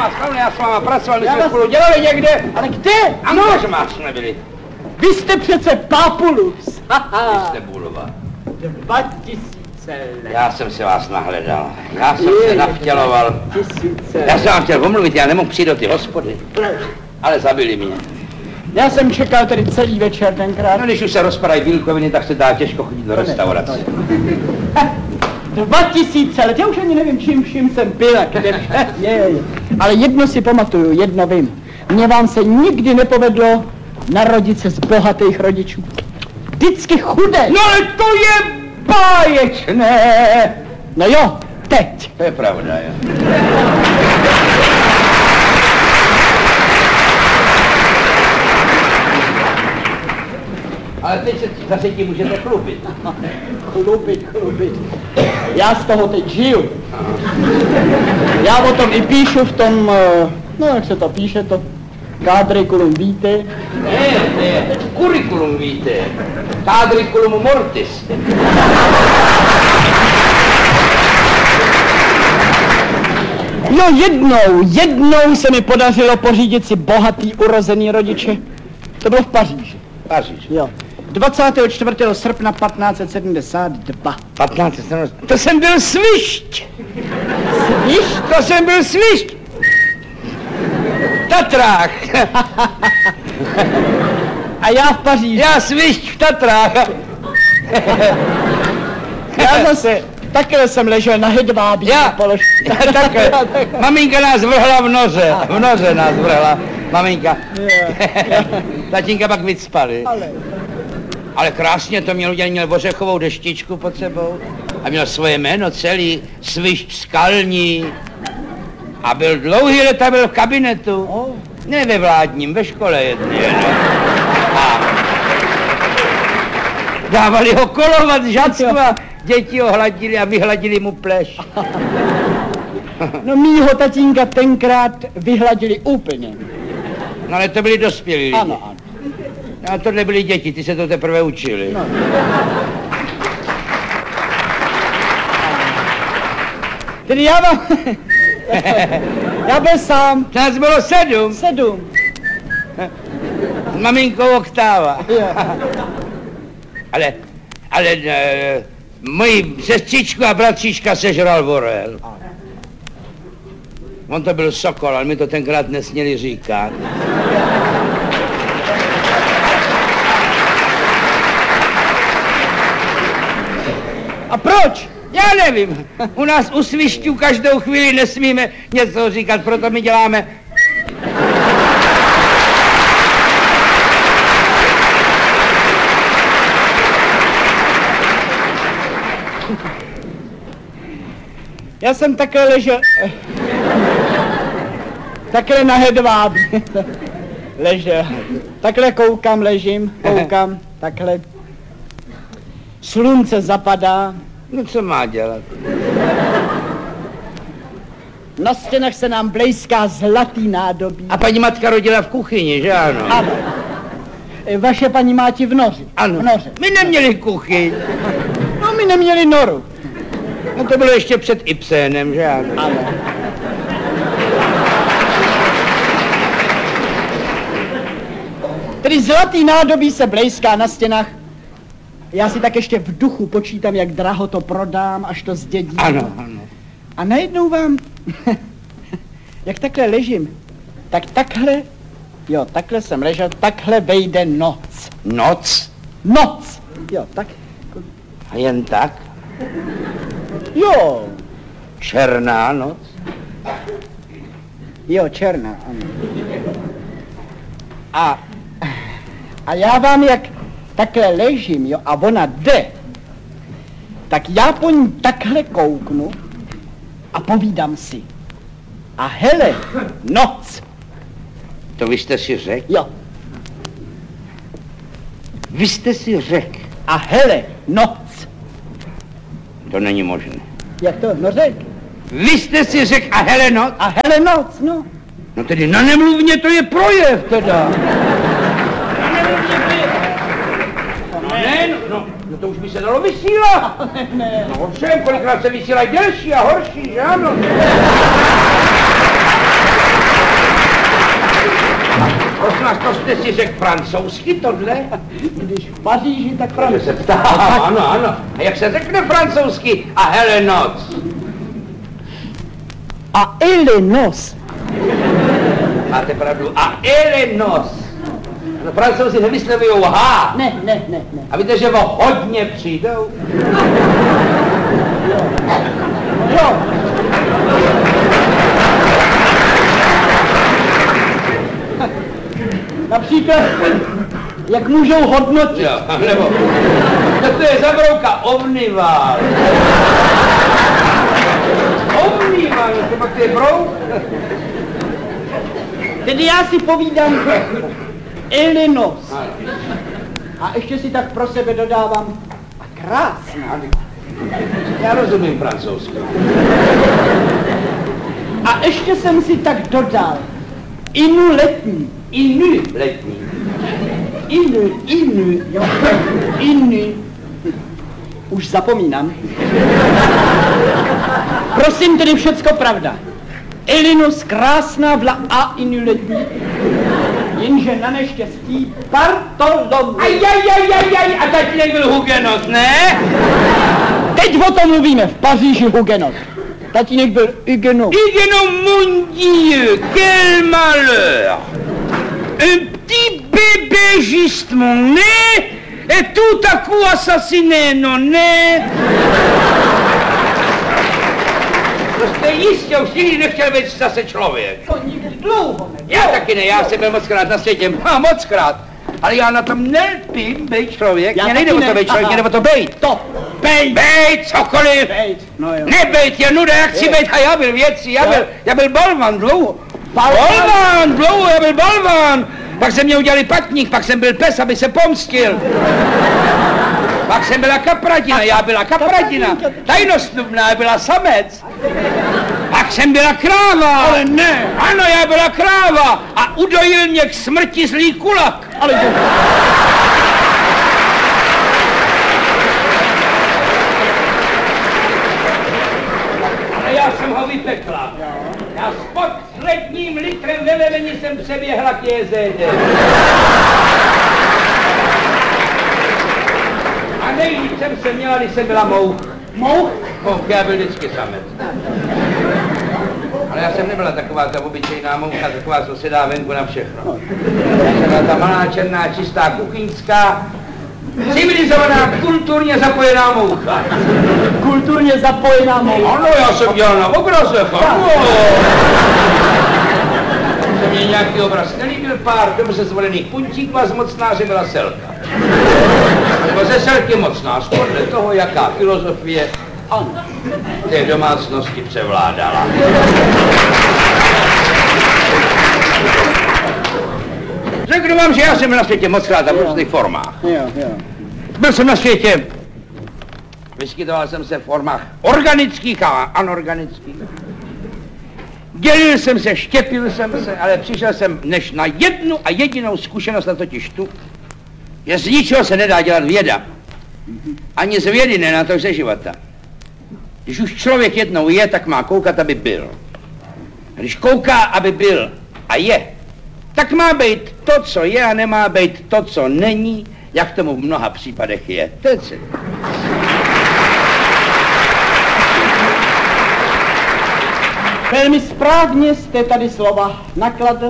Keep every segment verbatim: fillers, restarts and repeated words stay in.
vás, Klaune, já s váma pracoval, my jsme vás... spolu dělali někde. Ale kde? Ano, že máš nebyli. Vy jste přece Papulus. Vy jste Bulova. Dva tisíce let. Já jsem se vás nahledal. Já jsem je, se navtěloval. Tisíce. Já jsem vám chtěl omluvit, já nemohl přijít do ty hospody. Proč? Ale zabili mě. Já jsem čekal tady celý večer tenkrát. No, když už se rozpadají bílkoviny, tak se dá těžko chodit do restaurace. Dva tisíce let, já už ani nevím, čím vším jsem byl a kde vše. Je, je. Ale jedno si pamatuju, jedno vím. Mně vám se nikdy nepovedlo narodit se z bohatých rodičů. Vždycky chudé. No ale to je báječné. No jo, teď. To je pravda, jo. Ale teď se zase tím můžete chlubit. Chlubit, chlubit. Já z toho teď žiju. Já o tom i píšu v tom, no jak se to píše, to Quadriculum vitae. Ne, ne, curriculum vitae. Quadriculum mortis. No jednou, jednou se mi podařilo pořídit si bohatý urozený rodiče. To bylo v Paříži. Paříž. Jo. dvacátého čtvrtého srpna patnáct set sedmdesát dva. patnáct set sedmdesát dva. To jsem byl svišť. Svišť? To jsem byl svišť. V Tatrách. A já v Paříži. Já svišť v Tatrách. Já zase, takhle jsem ležel na hedvábí. Já, takhle. Maminka nás vrhla v noře. V noře nás vrhla. Maminka. Tatínka pak vycpali. Ale... Ale krásně to měl udělat, měl ořechovou deštičku pod sebou a měl svoje jméno celý, Svišť skalní. A byl dlouhý leta, byl v kabinetu. Oh. Ne ve vládním, ve škole jedný. A dávali ho kolovat žacku a děti ho hladili a vyhladili mu pleš. No mýho tatínka tenkrát vyhladili úplně. No ale to byli dospělí lidi. Ano, ano. A tohle byly děti, ty se to teprve učili. No. Tedy já vám... já byl sám. Nás bylo sedm. Sedm. S maminkou oktáva. ale, ale e, moji sestřičku a bratříčka sežral vorel. On to byl sokol, ale mi to tenkrát nesměli říkat. A proč? Já nevím. U nás u svišťů každou chvíli nesmíme něco říkat, proto my děláme... Já jsem takhle ležel... takhle na hedvábí. Ležel. Takhle koukám, ležím, koukám, takhle. Slunce zapadá. No co má dělat? Na stěnách se nám blejská zlatý nádobí. A paní matka rodila v kuchyni, že ano? Ano. Vaše paní máti v noři. Ano. V noře. My neměli kuchyň. No, my neměli noru. No to bylo ještě před Ibsenem, že ano? Ano. Tedy zlatý nádobí se blejská na stěnách. Já si tak ještě v duchu počítám, jak draho to prodám, až to zdědím. Ano, ano. A najednou vám, jak takhle ležím, tak takhle, jo, takhle jsem ležel, takhle vejde noc. Noc? Noc! Jo, tak. A jen tak? Jo. Černá noc? Jo, černá, ano. A, a já vám jak takhle ležím, jo, a ona jde, tak já po ní takhle kouknu a povídám si. A hele, noc. To vy jste si řekl? Jo. Vy jste si řekl? A hele, noc. To není možné. Jak to? No řek. Vy jste si řekl a hele noc? A hele, noc, no. No tedy na nemluvně to je projev teda. Na nemluvně to je... No ne, no, no, no to už by se dalo vysílat. Ne, ne. No ovšem, kolikrát se vysílají delší a horší, že ano? vás, to jste si řekl francouzsky tohle? Když v Paříži, tak Že francouzsky. se ptá, ano, ano. A jak se řekne francouzsky? A hele noc. A Elenos. Máte pravdu. A ele noc. No, Francouzi nevyslovujou H. Ne, ne, ne, ne. A víte, že o hodně přijdou? Jo. Například, jak můžou hodnotit. Jo, nebo... No to je zabrouka omnival. Omnival, to pak to je brouk. Tedy já si povídám Elenos. A ještě si tak pro sebe dodávám a krásná. Já rozumím francouzsky. A ještě jsem si tak dodal inu letní. Inu. Letní. Inu, inu, jo. Inu. Už zapomínám. Prosím, tedy všecko pravda. Elinus krásná vla a inu letní. Jenže na neštěstí Bartolomej. Ajajajajaj, a tatínek byl hugenot, ne? Teď o tom mluvíme, v Paříži hugenot. Tatínek byl hugenot. Huguenot, mon Dieu, quel malheur! Un petit bébé justement né, et tout à coup assassiné, non ne? To jste jistě už nikdy nechtěl být zase člověk. To nikdy dlouho ne. Já taky ne, já jsem byl mockrát na světě, a mockrát. Ale já na tom nelpím být člověk, Já mě nejde o taky to ne. být člověk, Aha. jde o to být. To, bejt. Bejt, cokoliv. Bejt, no jo. Nebejt, je nuda, jak chci Je. být, a já byl věcí, já Jo. byl, já byl balvan dlouho. Balvan? Balvan, dlouho, já byl balvan. Pak jsem mě udělali patník, pak jsem byl pes, aby se pomstil. Pak jsem byla kapradina, já byla kapradina. Tajnostnubná, já byla samec. Pak jsem byla kráva. Ale ne. Ano, já byla kráva a udojil mě k smrti zlý kulak. Ale to... Ale já jsem ho vypekla. Já s posledním litrem velevení jsem přeběhla k jezéře. A nejvíc jsem se měla, když jsem byla mouch. Mouch? Mouch, já byl vždycky samec. Ale já jsem nebyla taková ta obyčejná moucha, taková, co se dá venku na všechno. Já jsem byla ta malá, černá, čistá, kuchyňská, civilizovaná, kulturně zapojená moucha. Kulturně zapojená moucha. Ano, já jsem dělal na obrazech, ano. Se mě nějaký obraz nelíbil, pár dobře zvolených puntíků a z mocnáře byla Selka. Nebo ze Selky mocnář, podle toho, jaká filozofie Ano. té domácnosti převládala. Řeknu vám, že já jsem byl na světě mockrát a v různých formách. Jo, jo. Byl jsem na světě, vyskytoval jsem se v formách organických a anorganických. Dělil jsem se, štěpil jsem se, ale přišel jsem než na jednu a jedinou zkušenost, a totiž tu, že z ničeho se nedá dělat věda. Ani z vědy ne, na to ze života. Když už člověk jednou je, tak má koukat, aby byl. A když kouká, aby byl a je, tak má být to, co je, a nemá být to, co není, jak tomu v mnoha případech je. To je celé. Velmi správně jste tady slova nakladl.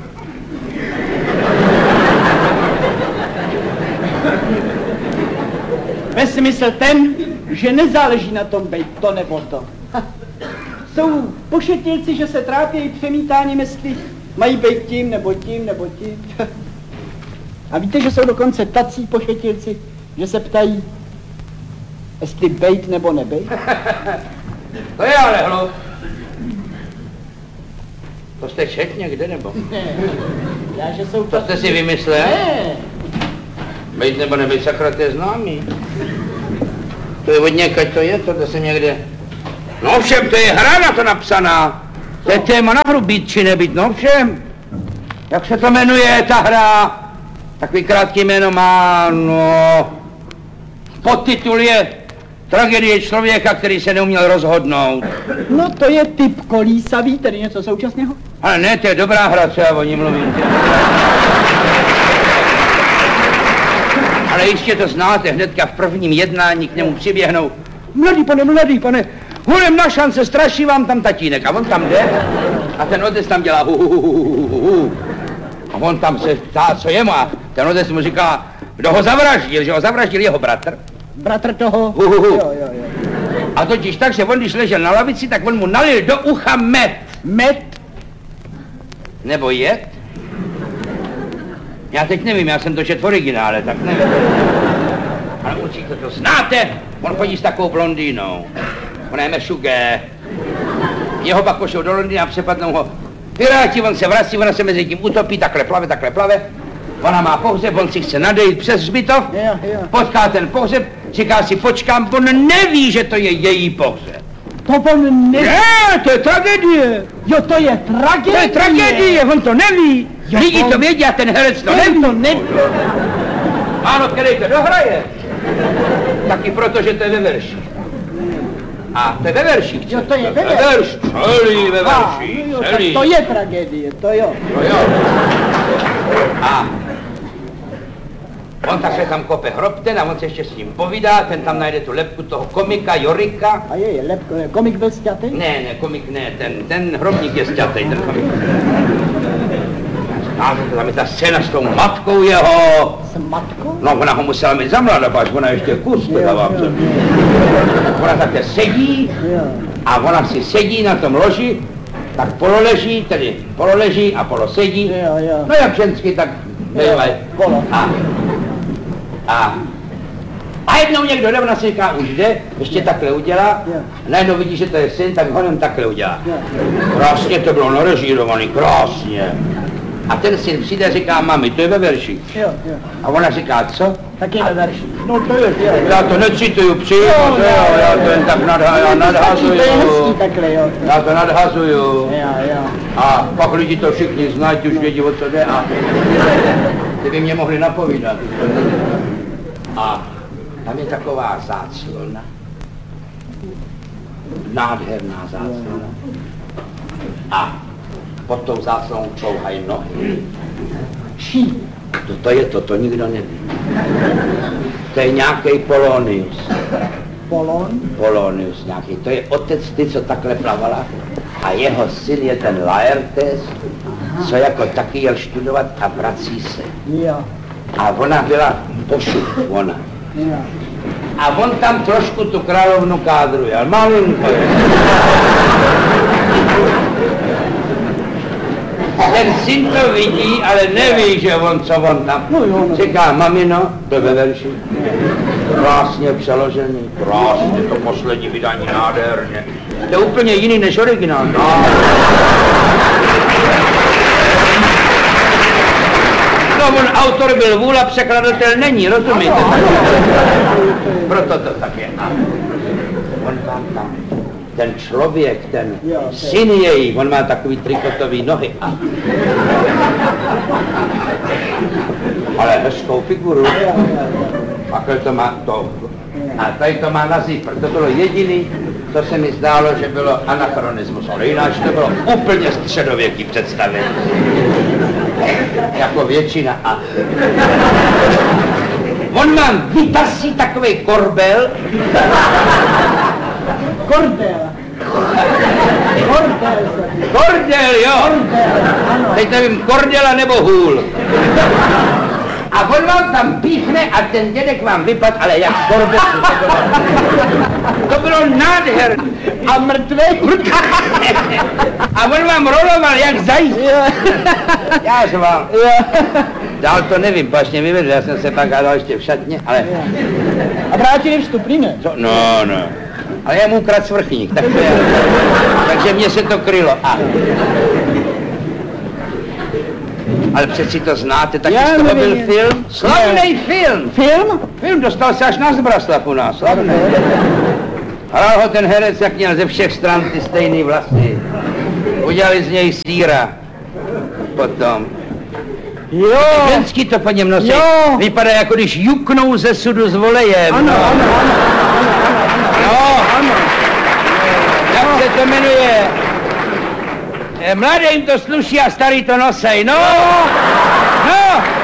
Ve smysl ten, že nezáleží na tom být to nebo to. Jsou pošetilci, že se trápí přemítáním, jestli mají být tím nebo tím nebo tím. A víte, že jsou dokonce tací pošetilci, že se ptají, jestli bejt nebo nebejt. To je ale hloup. To jste čet někde, nebo? Ne, já, že jsou To jste si vymyslel? Ne, Bejt nebo nebejt, sakra, to je známý. To je od někaď to je, to jsem někde... No všem, to je hra na to napsaná. To je téma na hru, být či nebýt, no všem. Jak se to jmenuje, ta hra? Takový krátký jméno má, no... Podtitul je Tragédie člověka, který se neuměl rozhodnout. No to je typ kolísavý, tedy něco současného? Ale ne, to je dobrá hra, co já o ní mluvím. Ale jistě to znáte, hnedka v prvním jednání k němu přiběhnou. Mladý pane, mladý pane, hulem na šance, straší vám tam tatínek. A on tam jde a ten otec tam dělá hu, hu, hu, hu, hu, hu. A on tam se ptá, co je mu, a ten otec mu říká, kdo ho zavraždil, že ho zavraždil jeho bratr. Bratr toho? Hu, hu, hu. Jo, jo, jo. A totiž tak, že on, když ležel na lavici, tak on mu nalil do ucha med. Med? Nebo jed? Já teď nevím, já jsem to čet v originále, tak nevím. Ale určitě to znáte, on chodí s takovou blondýnou. Ona je Mešugé. Jeho pak pošlou do Londýna a přepadnou ho. Piráti, on se vrací, ona se mezi tím utopí, takhle plave, takhle plave. Ona má pohřeb, on si chce nadejít přes hřbitov, Jo, jo. potká ten pohřeb, říká si počkám, on neví, že to je její pohřeb. To on neví. Ne, to je tragédie. Jo, to je tragédie. To je tragédie, on to neví. Jo, Lidi on- to vědí a ten herec to On neví. to neví. Ano, který to dohraje. Taky proto, že to je ve verši. A to je ve verších. Jo, to je ve verších. verších. Celý ve A, verších, jo, tak celý. to je tragédie, to jo. No jo. A on takhle tam kope hrob ten a on se ještě s ním povídá, ten tam najde tu lebku toho komika, Jorika. A je, je lepko, je, komik byl sťatý? Ne, ne, komik ne, ten, ten hrobník je sťatej, ten komik. A tam je ta scéna s tou matkou jeho. S matkou? No, ona ho musela mít za mladá, až ona ještě kus, teda vám jo, se. Ona také sedí Jo. a ona si sedí na tom loži, tak pololeží, tedy pololeží a polosedí. Jo, jo. No jak žensky, tak bývají. Polo. A, a, a jednou někdo jde, ona si říká, už jde, ještě takhle udělá. Jo. A najednou vidí, že to je syn, tak ho jenom takhle udělá. Jo. Krásně to bylo narežírovaný, krásně. A ten syn přijde a říká, mami, to je ve verši. Jo, jo. A ona říká, co? Taky ve verši. No to je, jo. Já to necituju přímo, Jo, že jo, jo, já jo. to jen tak nadha, já nadhazuju. To je hezký takhle, jo. Já to nadhazuju. Jo, jo. A pak lidi to všichni znají, už vědí, o co jde a ty by mě mohli napovídat. A tam je taková záclona. Nádherná záclona. A pod tou záclonou čouhají nohy. Ší. To, to je to, to nikdo neví. To je nějaký Polonius. Polon. Polonius nějaký. To je otec ty, co takhle plavala. A jeho syn je ten Laertes, co jako taky jel studovat a vrací se. Jo. A ona byla pošup, ona. Jo. A on tam trošku tu královnu kádruje, ale malinko. Ten syn to vidí, ale neví, že on, co on tam. No jo, no. Říká, mamino, to ve verši. Krásně přeložený, krásně, to poslední vydání nádherně. To je úplně jiný než originál. No. No, on autor byl vůl a překladatel není, rozumíte? Proto to tak je. A on vám tam, ten člověk, ten Jo, to je- syn její, on má takový trikotový nohy. A... Ale hezkou figuru. Takhle to má to. A tady to má na zípr. To bylo jediný, co se mi zdálo, že bylo anachronismus. Ale jinak to bylo úplně středověký představení. Jako většina. A on mám vytasí takovej korbel. Kordel. Kordel. Kordel, jo. Ano. Teď nevím, kordela nebo hůl. A on vám tam píchne a ten dědek vám vypad, ale jak korbel. To bylo, to bylo nádherné. A mrtvej. A on vám roloval jak zajíc. Já jsem vám, Jo. dál to nevím, pačně vyvedl, já jsem se pak hádal ještě v šatně, ale... A vrátili vstupný, ne? Co? No, no. Ale já mu ukradl svrchník, tak to je, takže mě se to krylo. A... Ale přeci to znáte, taky Já z toho byl nevím. film. Slavný film! Film? Film dostal se až na Zbraslav u nás, slavný. Hrál ho ten herec, jak měl ze všech stran ty stejný vlasy. Udělali z něj síra. Potom. Jo. Ženský to po něm nosí. Jo. Vypadá, jako když juknou ze sudu s volejem. Ano, ano, ano, ano, ano, ano. to jmenuje... Mladým to sluší a starý to nosej, no! No!